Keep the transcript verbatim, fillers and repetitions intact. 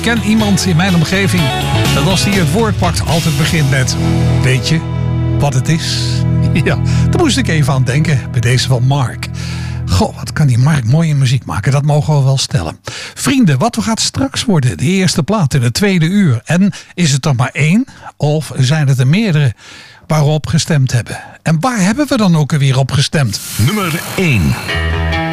ken iemand in mijn omgeving dat als die het woord pakt altijd begint met... Weet je wat het is? Ja, daar moest ik even aan denken bij deze van Mark. Goh, wat kan die Mark mooie muziek maken, dat mogen we wel stellen. Vrienden, wat gaat straks worden? De eerste plaat in het tweede uur. En is het er maar één? Of zijn het er meerdere waarop gestemd hebben? En waar hebben we dan ook alweer op gestemd? Nummer één.